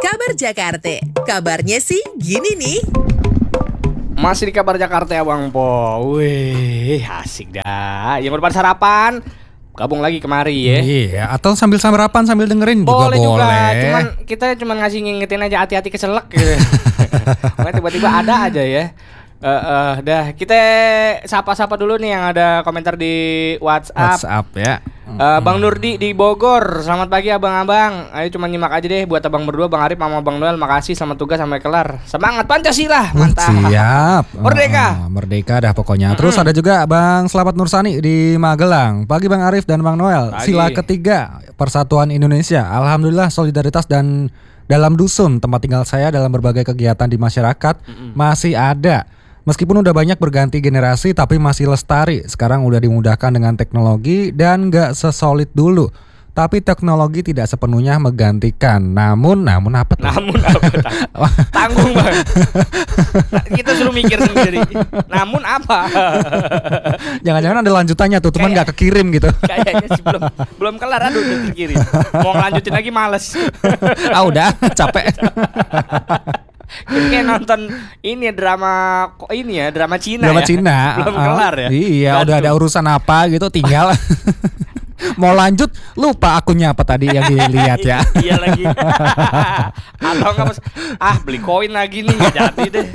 Kabar Jakarta, kabarnya sih gini nih. Masih di kabar Jakarta ya Bang Po. Wih, asik dah. Yang udah pada sarapan, gabung lagi kemari ya. Iya, atau sambil sarapan sambil dengerin Boleh juga juga. boleh. Kita cuman ngasih ngingetin aja hati-hati keselak gitu. Makanya tiba-tiba ada aja ya. Dah kita sapa-sapa dulu nih yang ada komentar di WhatsApp ya. Bang Nurdi di Bogor. Selamat pagi abang-abang. Ayo cuma nyimak aja deh buat abang berdua, Bang Arif sama Bang Noel. Makasih, selamat tugas sampai kelar. Semangat Pancasila. Mantap. Siap. Merdeka. Merdeka dah pokoknya. Terus ada juga Bang Selamat Nursani di Magelang. Pagi Bang Arif dan Bang Noel. Pagi. Sila ketiga Persatuan Indonesia. Alhamdulillah solidaritas dan dalam dusun tempat tinggal saya dalam berbagai kegiatan di masyarakat masih ada. Meskipun udah banyak berganti generasi tapi masih lestari. Sekarang udah dimudahkan dengan teknologi dan gak sesolid dulu. Tapi teknologi tidak sepenuhnya menggantikan. Namun apa tuh? Namun apa? Tanggung banget. Kita suruh mikir sendiri. Namun apa? Jangan-jangan ada lanjutannya tuh, cuman gak kekirim gitu. Kayaknya sih belum kelar, aduh udah terkirim. Mau ngelanjutin lagi males. Udah capek. Kayak nonton ini drama Cina. Drama ya? Cina. Belum kelar ya. Iya, udah ada urusan apa gitu tinggal. Mau lanjut lupa akunnya apa tadi yang dilihat ya. Iya lagi. Atau enggak beli koin lagi nih, enggak jadi deh.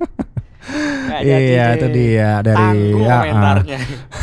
Iya, itu dia dari tanggung komentarnya.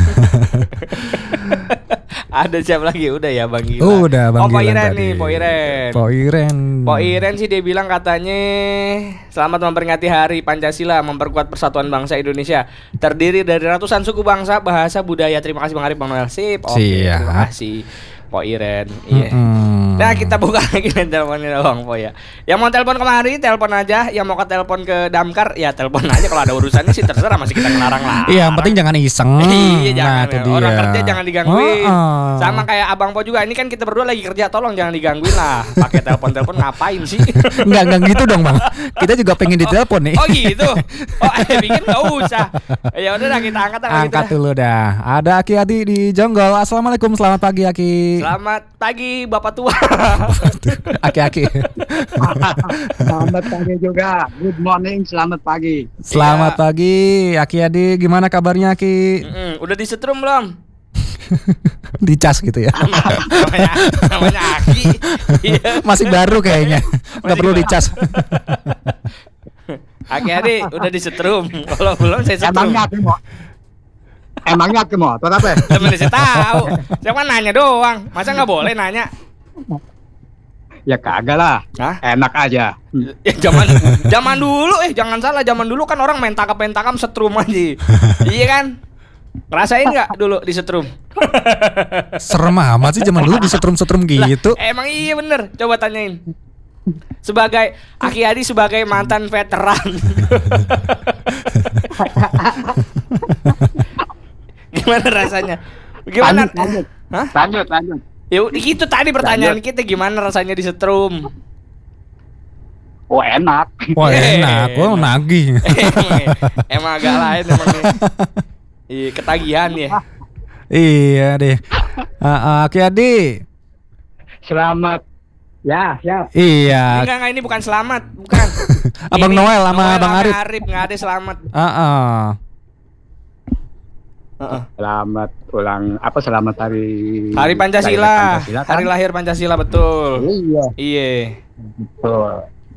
Ada siapa lagi? Udah ya Bang Gilang. Udah Bang Gilang Gilang nih, Po Iren sih dia bilang katanya selamat memperingati Hari Pancasila, memperkuat persatuan bangsa Indonesia. Terdiri dari ratusan suku bangsa, bahasa, budaya. Terima kasih Bang Arif, Bang Noel. Sip. Oke, terima kasih Po Iren. Iya. Nah, kita buka lagi nih teleponnya Bang Po ya. Yang mau telepon kemari, telepon aja. Yang mau ke telepon ke Damkar, ya telepon aja. Kalau ada urusannya sih terserah, masih kita ngelarang lah. Iya, yang penting jangan iseng. Iya, jangan. Itu dia. Orang kerja jangan digangguin. Sama kayak Abang Po juga. Ini kan kita berdua lagi kerja, tolong jangan digangguin lah. Pakai telepon ngapain sih? Enggak gitu dong, Bang. Kita juga pengen ditelepon nih. Oh gitu. Oh, bikin enggak usah. Ya udah dah, kita angkat Angkat gitu dulu dah. Ada Aki Adi di Jonggol. Assalamualaikum, selamat pagi Aki. Selamat pagi Bapak tua. Aki. Selamat pagi juga. Good morning, selamat pagi. Selamat pagi Aki Adi. Gimana kabarnya Aki? Udah disetrum belum? Dicas gitu ya. namanya Aki. Iya. Masih baru kayaknya. Enggak perlu dicas. Aki Adi udah disetrum. Kalau belum saya setrum. Emangnya aku mau atau apa? Temen saya tahu. Saya kan nanya doang. Masa nggak boleh nanya? Ya kagak lah. Hah? Enak aja. Ya zaman dulu jangan salah, zaman dulu kan orang main tangkap-tangkap setrum aja. Iya kan? Rasain nggak dulu di setrum? Serem amat sih zaman dulu disetrum-setrum gitu. Emang iya bener. Coba tanyain. Sebagai Aki Adi sebagai mantan veteran. Gimana rasanya? Gimana? Lanjut. Hah? Lanjut. Ya itu tadi pertanyaan kita, gimana rasanya disetrum? Oh enak. Wah enak, wah nagih. Emang agak lain emang nih. Iya, ketagihan ya. Iya deh. Aki Adi. Selamat. Ya, siap. Iya. Enggak, ini bukan selamat, bukan. Abang Ini Noel sama Bang Arif. Enggak ada selamat. Selamat ulang selamat Hari Pancasila. kan? Hari lahir Pancasila, betul. Iya. Iya. Betul.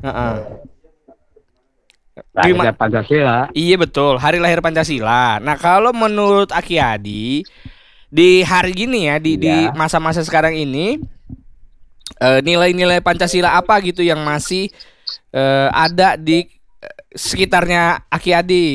Gimana? Lahir Pancasila. Iya betul, hari lahir Pancasila. Nah, kalau menurut Aki Adi di hari gini ya, di masa-masa sekarang ini, nilai-nilai Pancasila apa gitu yang masih ada di sekitarnya Aki Adi?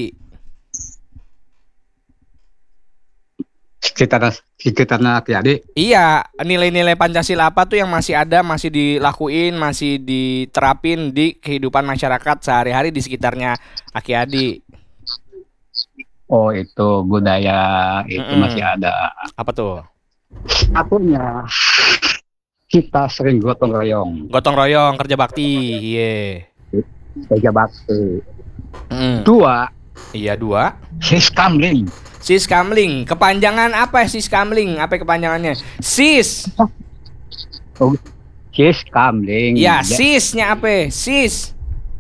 Sekitarnya Aki Adi. Iya, nilai-nilai Pancasila apa tuh yang masih ada, masih dilakuin, masih diterapin di kehidupan masyarakat sehari-hari di sekitarnya Aki Adi? Oh, itu budaya itu masih ada. Apa tuh? Satunya kita sering gotong royong. Gotong royong, kerja bakti. Iya. Kerja bakti. Mm. 2. Iya, 2. Siskamling. Siskamling. Kepanjangan apa Siskamling? Apa kepanjangannya? Sis. Oh, Sis Kamling. Ya, sisnya apa? Sis.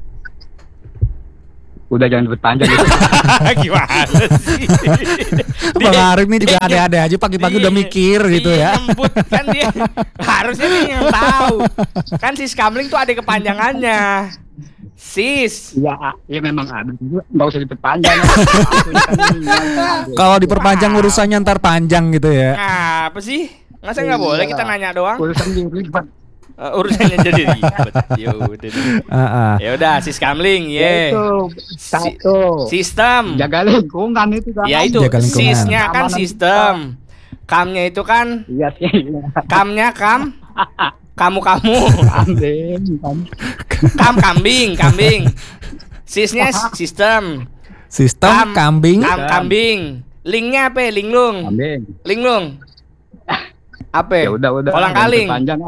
Udah jangan berpanjang itu. Gimana sih? Bang Arif nih juga ada-ada aja pagi-pagi udah mikir gitu ya. Nyebut kan dia. Harusnya dia yang tahu. Kan sis kamling tuh ada kepanjangannya. Sis. Ya memang ada. Enggak usah diperpanjang. Kalau diperpanjang urusannya ntar panjang gitu ya. Apa sih? Masa nggak boleh kita nanya doang? Urusan diri. Urusannya jadi ribet. Ya udah, sis kamling, ye. Itu satu. Sistem. Jaga lingkungan itu kan. Ya itu, Jaga lingkungan. sisnya kan Keamanan sistem. Kamnya itu kan Iya sih. kamnya kam. Kamu. Kambing. Kambing. Sisnya sistem. Sistem kambing. Kambing. Linknya apa? Linglung. Kambing. Linglung. Apa? Ya udah. Kolang kaling. Panjang.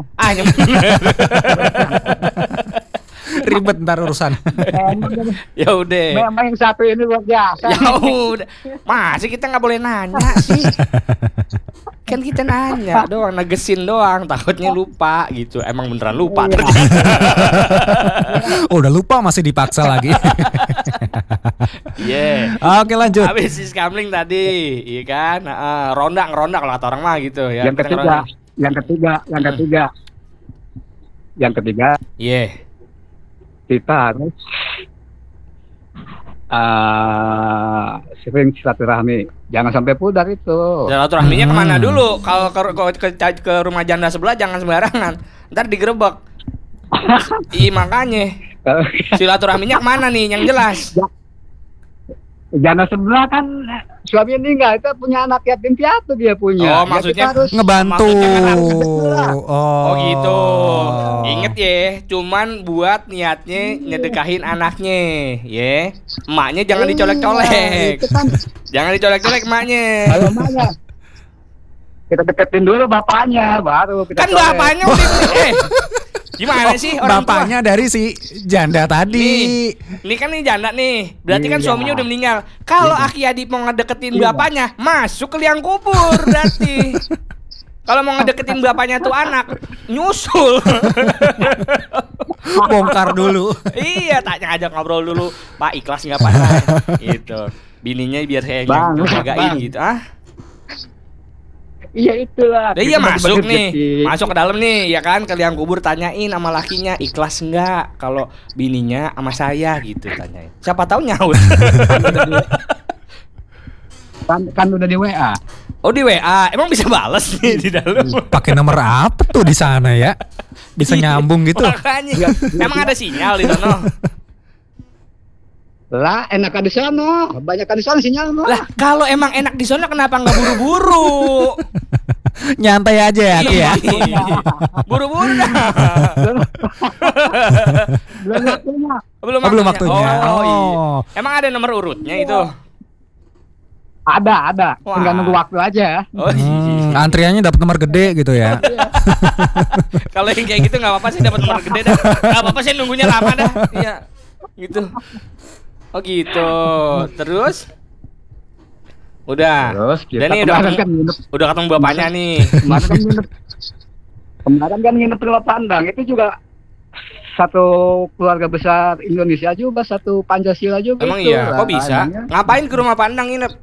Ribet ntar urusan. Ya udah. Memang yang satu ini luar biasa. Ya udah. Masih kita nggak boleh nanya sih. Kan kita nanya doang, nagesin doang, takutnya lupa gitu. Emang beneran lupa ternyata. Udah lupa masih dipaksa lagi. Iya. Oke lanjut. Habis sis kamling tadi, iya kan? Ronda kalau kata orang mah gitu ya. Yang ketiga, Iya. kita harus sering silaturahmi. Jangan sampai pudar itu. Silaturahminya kemana dulu? Kalau ke rumah janda sebelah jangan sembarangan. Ntar digerebek. Iya makanya. Silaturahminya kemana nih? Yang jelas. Janda sebelah kan suami meninggal, itu punya anak yatim piatu dia punya. Oh, maksudnya kita harus Ngebantu. Oh gitu. Ingat ya, cuman buat niatnya nyedekahin anaknya, ya. Emaknya jangan dicolek-colek. Itu kan Jangan dicolek-colek emaknya. kalau emaknya kita deketin dulu bapaknya, baru kita Kan colek. bapaknya udah gimana sih orang tua? Bapaknya dari si janda tadi. Ini kan nih janda nih. Berarti kan Iya. suaminya udah meninggal. Kalau Aki Adi mau ngedeketin bapaknya, masuk ke liang kubur berarti. Kalau mau ngedeketin bapaknya tuh anak, nyusul. Bongkar dulu. Iya, tanya aja ngobrol dulu. Pak, ikhlas nggak Pak? Gitu. Bininya biar saya Bang, jagain Bang. gitu. Iya itulah. Iya Kita masuk bagi-bagi nih, rezeki. masuk ke dalam nih, ya kan? Ke liang kubur tanyain sama lakinya ikhlas nggak kalau bininya sama saya gitu tanyain. Siapa tahu nyaut. Kan udah di WA. Oh di WA, emang bisa balas nih di dalam. Pakai nomor apa tuh di sana ya? Bisa nyambung gitu. Makanya, emang ada sinyal di sana. Lah enakan di sana, banyakan di sana sinyal mah. Lah kalau emang enak di sana kenapa nggak buru-buru? Nyantai aja ya, Ki ya. Buru-buru dah. Belum waktunya. Belum waktunya. Oh, iya. Oh. Emang ada nomor urutnya itu? Ada. Wah. Tinggal nunggu waktu aja. Oh, iya. Antriannya dapat nomor gede gitu ya. Kalau yang kayak gitu nggak apa-apa sih dapat nomor gede dah. Nggak apa-apa sih nunggunya lama dah. Iya, gitu. Oh gitu. Terus? Udah. Terus kita Dan nih udah ketemu bapaknya nih. Kemarin kan nginep di Pulau Pandang, itu juga satu keluarga besar Indonesia juga, satu Pancasila juga. Emang itu. iya? Kok bisa? Ngapain ke rumah Pandang nginep?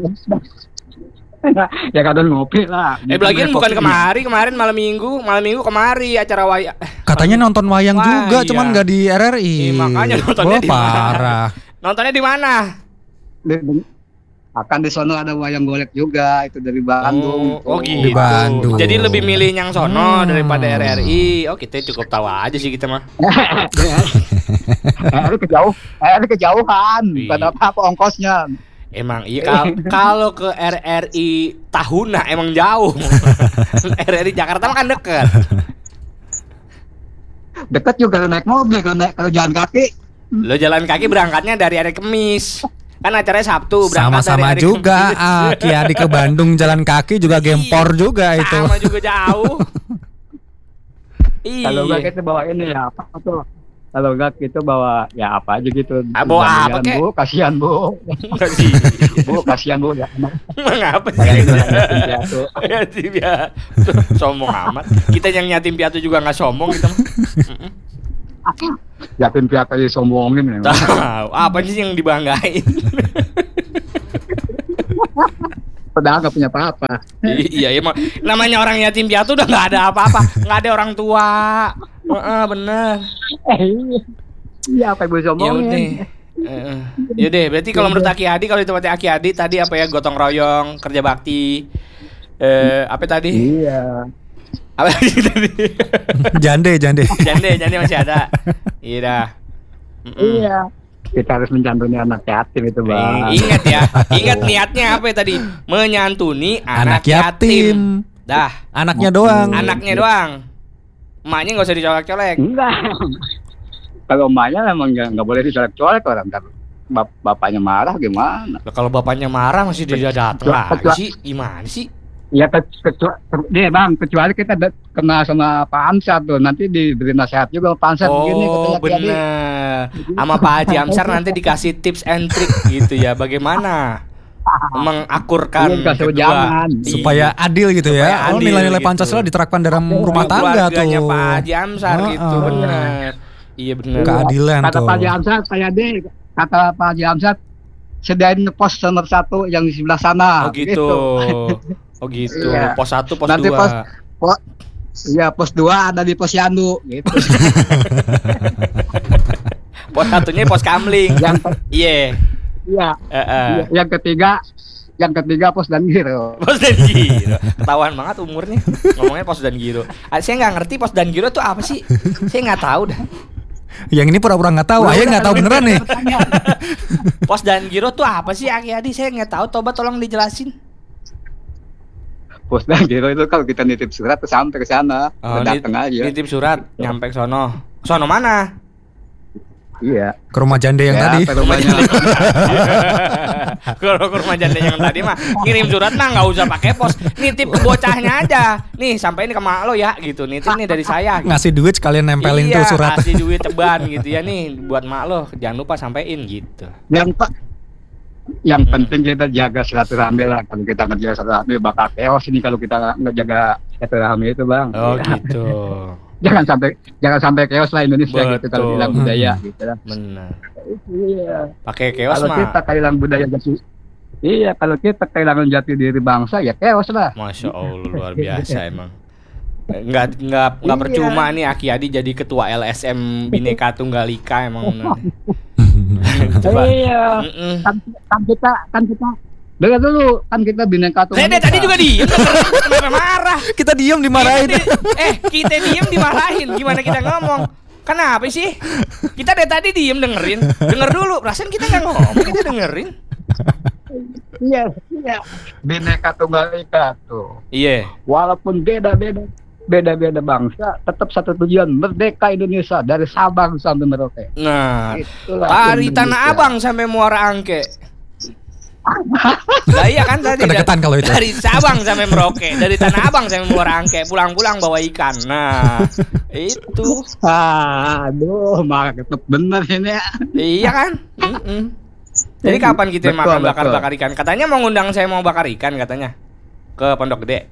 Ya kadang ngopi lah. Belagian bukan kemarin malam minggu kemari acara wayang. Katanya nonton wayang Wah, juga, iya. cuman nggak di RRI. Makanya nontonnya Wah, di mana? parah. Nontonnya di mana? Akan di sono ada wayang golek juga, itu dari Bandung. Oh gitu. Di Bandung. Jadi lebih milih yang sono daripada RRI. Oh kita cukup tahu aja sih kita mah. Ini kejauhan, Iya. bukan apa-apa ongkosnya. Emang iya kalau ke RRI Tahuna emang jauh. RRI Jakarta mah kan deket. Dekat juga naik mobil, kalau jalan kaki. Lo jalan kaki berangkatnya dari hari Kamis. Kan acaranya Sabtu berangkat Sama-sama dari hari juga. Kamis. Ki Adi ke Bandung jalan kaki juga gempor juga itu. Sama juga jauh. Iya. Kalau gak kita bawa ini ya, apa tuh? Kalau enggak gitu bawa ya apa aja gitu. Bawa apa kek? Bu, kasihan Bu. Enggak sih. Bu, kasihan Bu ya. Mengapa sih? Saya itu yatim piatu. Yatim piatu. Sombong amat. Kita yang yatim piatu juga nggak sombong kita mah. Yatim piatu aja sombongin memang. Tahu, apa sih yang dibanggain? Padahal nggak punya apa-apa. Iya, emang namanya orang yatim piatu udah nggak ada apa-apa, nggak ada orang tua. Bener. Iya, apa yang gue Ya sombongin? udah. Ya deh, berarti kalau menurut Aki Adi, kalau di tempatnya Aki Adi tadi apa ya, gotong royong, kerja bakti, apa tadi? Iya. Apa lagi tadi? Jande. Jande masih ada. Iya dah. Iya. Kita harus menyantuni anak yatim itu, Bang. Ingat ya, ingat niatnya apa ya tadi? Menyantuni anak yatim. Dah, Anaknya doang. anaknya doang. Emaknya nggak usah dicolek-colek. Enggak. Kalau emaknya memang nggak boleh dicolek-colek orang, ntar bapaknya marah gimana? Lah, kalau bapaknya marah masih dia datang lagi sih, gimana sih? Ya nih Bang, kecuali kita kena sama Pak Ansar tuh, nanti diberi nasihat juga Pak Ansar begini Oh katanya Ki Adi. bener. Sama Pak Haji Amsar nanti dikasih tips and trick gitu ya, bagaimana mengakurkan Iya, kasih kedua. jangan. Supaya adil gitu Supaya ya. Oh, adil nilai-nilai gitu. Pancasila diterapkan dalam rumah tangga Keluarganya tuh. Pak Haji Amsar gitu, bener. Iya bener. Keadilan Kata tuh. Pak Haji Amsar, kata Pak Haji Amsar, sediain pos nomor 1 yang di sebelah sana. Oh gitu. Oh gitu. Iya. Pos 1, pos Nanti 2. Iya, pos 2 ada di pos Yandu gitu. Pos 1-nya pos Kamling. yang Iya. iya, yang ketiga pos Danggiro. Pos dan Giro. Ketahuan banget umurnya. Ngomongnya pos dan Giro. Saya nggak ngerti pos dan Giro tuh apa sih? Saya nggak tahu dah. Yang ini pura-pura nggak tahu. Ayah nggak tahu beneran nih. Pos dan Giro tuh apa sih Aki Adi? Saya nggak tahu. Coba tolong dijelasin. Pos Danggiro itu kalau kita nitip surat tuh sampai ke sana, datang aja. Nitip surat, nyampe ke sono. Sono mana? Iya. Ke rumah Jande yang Ya, tadi. ke rumahnya. Kalau ke rumah janda yang tadi mah ngirim surat mah nggak usah pakai pos, nitip ke bocahnya aja. Nih sampai ini ke mak lo ya gitu. Nitip nih dari saya. Gitu. Ngasih duit sekalian nempelin Iya, tuh surat. kasih duit ceban gitu ya nih buat mak lo. Jangan lupa sampein gitu. Yang penting kita jaga silaturahmi lah. Kalau kita ngejaga silaturahmi bakal chaos ini kalau kita ngejaga silaturahmi itu, Bang. Oh Ya. gitu. Jangan sampai chaos lah Indonesia gitu kalau Betul. bilang budaya gitu lah. Benar. Iya. Pakai keos Kalau mah. kita kehilangan budaya jati. Iya, kalau kita kehilangan jati diri bangsa ya chaos lah. Masya Allah luar biasa emang. Nggak Iya. percuma nih Aki Adi jadi ketua LSM Bhinneka Tunggal Ika emang benar. Coba. Iya. Mm-mm. Kan kita dengar dulu, kan kita Bhinneka Tunggal Saya tadi Ika. juga diem, kenapa marah? Kita diem dimarahin. Kita diem dimarahin. Gimana kita ngomong? Kenapa sih? Kita dari tadi diem dengerin. Denger dulu. Perasaan kita nggak ngomong, kita dengerin. Iya. Bhinneka Tunggal Ika tuh. Iya. Walaupun beda-beda bangsa, tetap satu tujuan, merdeka Indonesia dari Sabang sampai Merauke. Nah, Itulah dari Indonesia. Tanah Abang sampai Muara Angke. Lah iya kan tadi Kedekatan kalau itu. dari Sabang sampai Merauke, dari Tanah Abang sampai Muara Angke, pulang-pulang bawa ikan. Nah, itu. Aduh, tetap bener ini ya. Iya kan? Jadi kapan kita Betul, makan betul. bakar-bakar ikan? Katanya mau ngundang saya mau bakar ikan katanya. Ke Pondok Gede.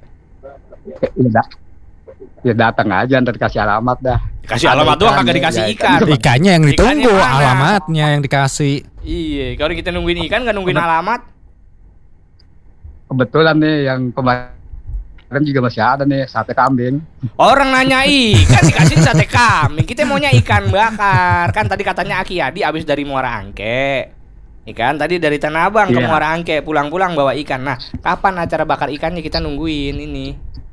Ya datang aja, ntar dikasih alamat dah. Dikasih alamat doang kagak dikasih ikan. Ikannya yang ditunggu, Ikannya mana? alamatnya yang dikasih. Iya, kalau kita nungguin ikan nggak nungguin alamat. Kebetulan nih yang kemarin juga masih ada nih sate kambing. Orang nanya ikan dikasih sate kambing. Kita maunya ikan bakar. Kan tadi katanya Aki Adi abis dari Muara Angke. Ikan tadi dari Tanah Abang ke Iya. Muara Angke, pulang-pulang bawa ikan. Nah, kapan acara bakar ikannya kita nungguin ini?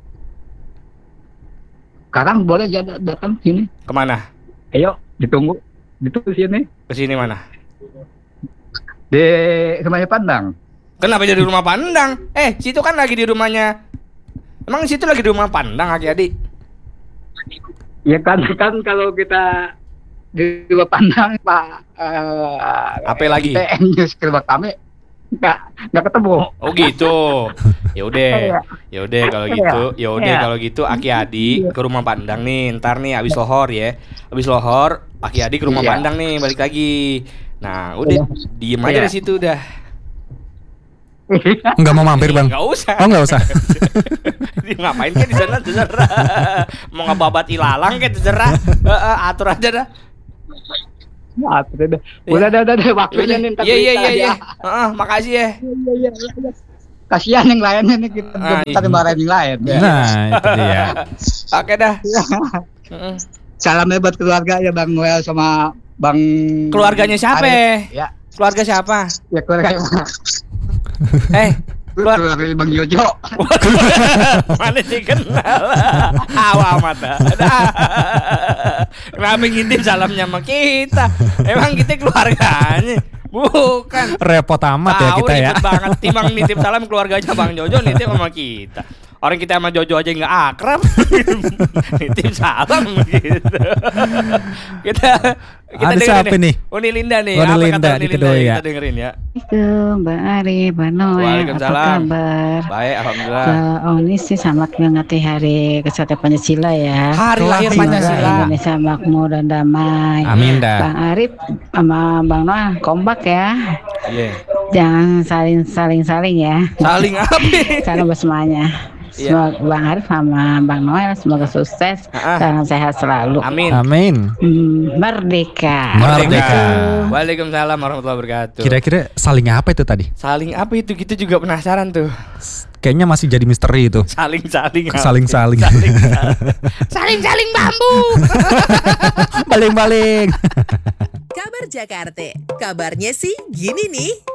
Sekarang boleh datang sini. Kemana? Ayo, ditunggu sini Ke sini mana? di rumahnya Pandang. Kenapa jadi rumah pandang? Situ kan lagi di rumahnya. Emang situ lagi di rumah pandang Aki Adi? Ya kan kalau kita di rumah Pandang Pak Apa lagi? TN News Kerbak kami nggak ketemu. Oh gitu. Iya. Ya udah kalau gitu Aki Adi ke rumah Pandang nih. Ntar nih abis lohor ya. Abis lohor Aki Adi ke rumah Iya. Pandang nih balik lagi. Nah, udah diem aja Iya. di situ udah. Nggak mau mampir bang? Enggak usah. Oh nggak usah. Dia ngapain kan di sana terserah. Mau ngebabat ilalang kayak terserah. Atur aja dah. Udah waktunya nih. ntar Iya. kita aja. Makasih ya. Iya. Kasihan yang lainnya nih kita iya. marahin yang lain. Nah itu dia. Oke dah. Mm-mm. Salamnya buat keluarga ya Bang Noel sama Bang. Keluarganya siapa? Arif. Ya, Keluarga siapa? ya keluarga Keluarga Bang Jojo. mana sih kenal? Amat dah. Kenapa ngintip salamnya sama kita? Emang kita keluarganya? Bukan. Repot amat ya Tahu kita ya. ribet banget. Timbang nitip salam keluarganya Bang Jojo, nitip sama kita. Orang kita sama Jojo aja nggak akrab. Nitip salam gitu. Kita Ada dengerin siapa nih? Uni Linda nih. Uni Apa Linda kata di Uni Kedua Linda? ya. Kita dengerin ya. Assalamualaikum Bang Arif, Bang Noel, apa Waalaikumsalam. kabar? Baik, alhamdulillah. Ini sih selamat mengingati Hari Kesatuan Pancasila ya. Hari lahir Semoga Pancasila. Semoga Indonesia makmur dan damai. Amin dah. Bang Arif sama Bang Noel kompak ya. Iya. Jangan saling ya. Saling apa? Karena bersemuanya. Iya. Semoga Bang Arif sama Bang Noel semoga sukses dan sehat selalu. Amin. Amin. Merdeka. Merdeka. Waalaikumsalam warahmatullahi wabarakatuh. Kira-kira saling apa itu tadi? Saling apa itu? Kita juga penasaran tuh. Kayaknya masih jadi misteri itu. Saling-saling. apa? Saling-saling. Saling-saling bambu. Baling-baling. Kabar Jakarta. Kabarnya sih gini nih.